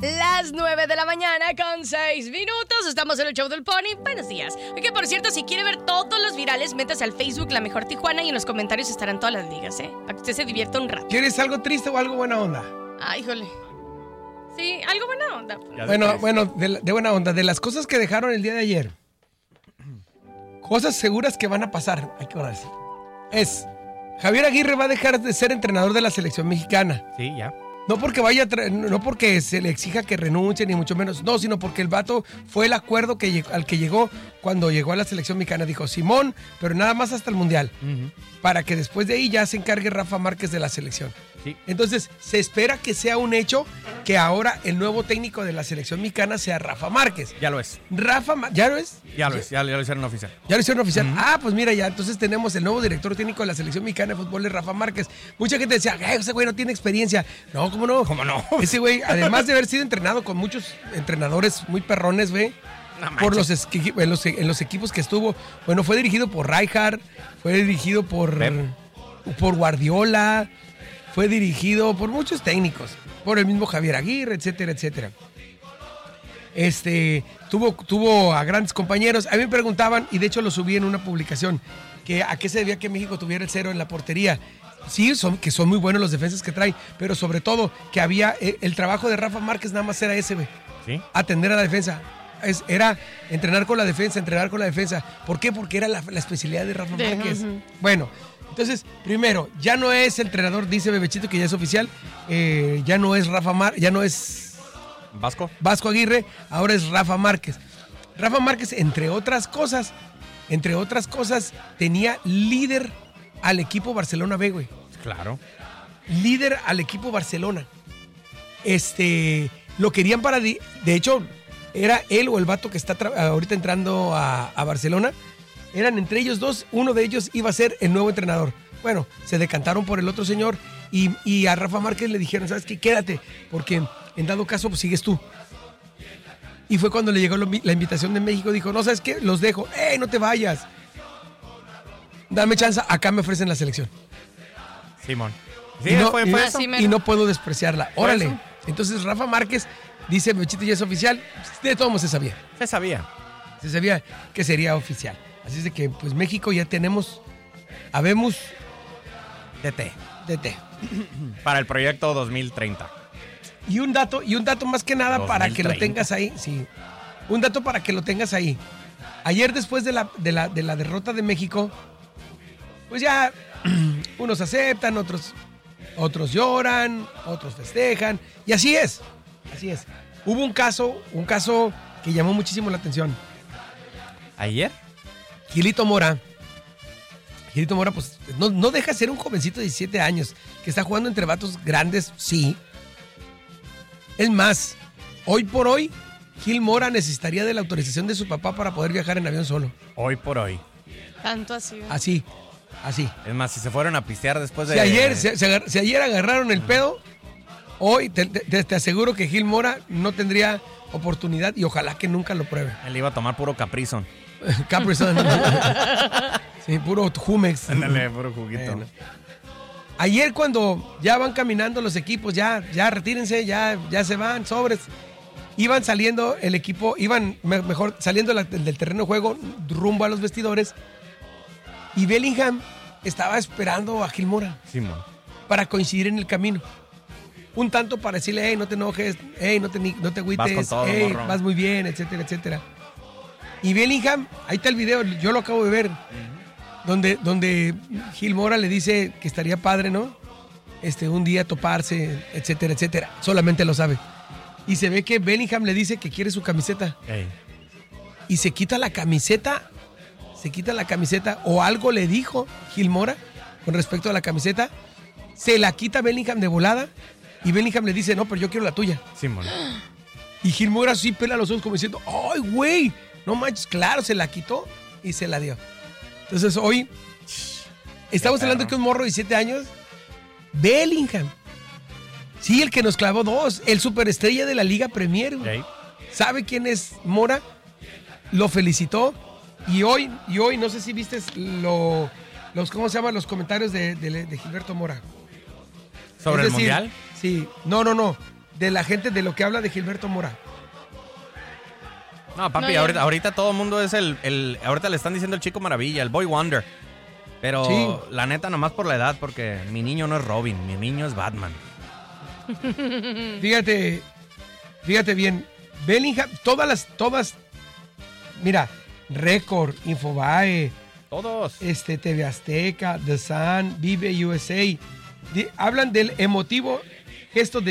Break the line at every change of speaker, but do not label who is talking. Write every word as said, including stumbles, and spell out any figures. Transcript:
Las nueve de la mañana con seis minutos. Estamos en el show del Pony. Buenos días. Oye, por cierto, si quiere ver todos los virales, métase al Facebook La Mejor Tijuana y en los comentarios estarán todas las ligas, ¿eh? Para que usted se divierta un rato.
¿Quieres algo triste o algo buena onda?
Ay, híjole. Sí, algo buena onda.
Bueno, bueno, de, de buena onda. De las cosas que dejaron el día de ayer. Cosas seguras que van a pasar. Hay que acordarse. Es, Javier Aguirre va a dejar de ser entrenador de la selección mexicana.
Sí, ya.
No porque vaya, tra- no porque se le exija que renuncie, ni mucho menos. No, sino porque el vato fue el acuerdo que llegó, al que llegó cuando llegó a la selección mexicana. Dijo, Simón, pero nada más hasta el Mundial.
Uh-huh.
Para que después de ahí ya se encargue Rafa Márquez de la selección.
Sí.
Entonces, se espera que sea un hecho que ahora el nuevo técnico de la selección mexicana sea Rafa Márquez.
Ya lo es.
Rafa, Ma- ¿ya lo es?
Ya lo es, ya, ya lo hicieron oficial.
Ya lo hicieron oficial.
Uh-huh.
Ah, pues mira, ya entonces tenemos el nuevo director técnico de la selección mexicana de fútbol, es Rafa Márquez. Mucha gente decía, "Ay, ese güey no tiene experiencia". No, ¿cómo no?
¿Cómo no?
Ese güey, además de haber sido entrenado con muchos entrenadores muy perrones, güey,
No
por los,
manches.
esqui- en, los, en los equipos que estuvo. Bueno, fue dirigido por Rijkaard, fue dirigido por,
Pep.
por Guardiola, fue dirigido por muchos técnicos, por el mismo Javier Aguirre, etcétera, etcétera. Este, tuvo, tuvo a grandes compañeros. A mí me preguntaban, y de hecho lo subí en una publicación, que a qué se debía que México tuviera el cero en la portería. Sí, son, que son muy buenos los defensas que trae, pero sobre todo que había, eh, el trabajo de Rafa Márquez nada más era ese, güey.
Sí.
Atender a la defensa. Es, era entrenar con la defensa, entrenar con la defensa. ¿Por qué? Porque era la, la especialidad de Rafa
De-
Márquez.
ujú.
Bueno, entonces, primero, ya no es el entrenador, dice Bebechito, que ya es oficial. eh, ya no es Rafa Márquez, ya no es
Vasco.
Vasco Aguirre, ahora es Rafa Márquez. Rafa Márquez, entre otras cosas, entre otras cosas, tenía líder al equipo Barcelona B, güey.
Claro.
Líder al equipo Barcelona. Este, lo querían para, di- de hecho, era él o el vato que está tra- ahorita entrando a, a Barcelona. Eran entre ellos dos, uno de ellos iba a ser el nuevo entrenador. Bueno, se decantaron por el otro señor y, y a Rafa Márquez le dijeron, ¿sabes qué? Quédate, porque en dado caso, pues sigues tú. Y fue cuando le llegó lo- la invitación de México, dijo, no, ¿sabes qué? Los dejo. ¡Ey, no te vayas! Dame chance, acá me ofrecen la selección.
Simón. Sí,
y, no,
fue,
y-
fue
Ah,
eso.
sí,
y
mero.
no puedo despreciarla.
Fue
Órale.
eso.
Entonces Rafa Márquez dice, Bechito ya es oficial. De todos modos se sabía.
Se sabía.
Se sabía que sería oficial. Así es de que, pues México ya tenemos, habemos
D T.
D T.
Para el proyecto dos mil treinta.
Y un dato, y un dato más que nada para que lo
dos mil treinta.
tengas ahí. Sí. Un dato para que lo tengas ahí. Ayer, después de la, de la, de la derrota de México, pues ya unos aceptan, otros, otros lloran, otros festejan. Y así es. Así es. Hubo un caso, un caso que llamó muchísimo la atención.
¿Ayer?
Gilito Mora. Gilito Mora, pues, no, no deja de ser un jovencito de diecisiete años que está jugando entre vatos grandes, sí. Es más, hoy por hoy, Gil Mora necesitaría de la autorización de su papá para poder viajar en avión solo.
Hoy por hoy.
Tanto así. ¿verdad?
Así, así.
Es más, si se fueron a pistear después de...
Si ayer, si, si agar- si ayer agarraron el pedo, hoy te, te- te aseguro que Gil Mora no tendría oportunidad y ojalá que nunca lo pruebe.
Él iba a tomar puro Capri-Sun.
Capri Sun. Sí, puro Jumex.
Ándale, puro juguito.
Bueno. Ayer cuando ya van caminando los equipos, ya, ya retírense, ya, ya se van, sobres. Iban saliendo el equipo, iban me- mejor saliendo la- del terreno de juego rumbo a los vestidores. Y Bellingham estaba esperando a Gil Mora
Simón.
para coincidir en el camino. Un tanto para decirle, hey, no te enojes, hey, no te, ni- no te
Vas
agüites,
con todo,
hey,
morro.
vas muy bien, etcétera, etcétera. Y Bellingham, ahí está el video, yo lo acabo de ver, donde, donde Gil Mora le dice que estaría padre, ¿no? Este, un día toparse, etcétera, etcétera. Solamente lo sabe. Y se ve que Bellingham le dice que quiere su camiseta.
Ey.
Y se quita la camiseta, se quita la camiseta, o algo le dijo Gil Mora con respecto a la camiseta. Se la quita Bellingham de volada y Bellingham le dice, no, pero yo quiero la tuya.
Simón.
Y Gil Mora sí pela los ojos como diciendo, ¡ay, güey! No manches, claro, se la quitó y se la dio. Entonces hoy estamos hablando de que un morro de diecisiete años, Bellingham. Sí, el que nos clavó dos, el superestrella de la Liga Premier. güey.
Ey.
¿Sabe quién es Mora? Lo felicitó y hoy, y hoy no sé si viste lo, los, ¿cómo se llaman? Los comentarios de, de- de Gilberto Mora.
¿Sobre
Es
el
decir,
Mundial?
Sí, no, no, no. de la gente de lo que habla de Gilberto Mora.
No, papi,
No, ya-
ahorita, ahorita todo el mundo es el, el... Ahorita le están diciendo el chico maravilla, el boy wonder. Pero
Sí.
la neta, nomás por la edad, porque mi niño no es Robin, mi niño es Batman.
Fíjate, fíjate bien, Bellingham, todas las, todas, mira, Record, Infobae,
Todos.
este, T V Azteca, The Sun, Vive U S A, di- hablan del emotivo gesto de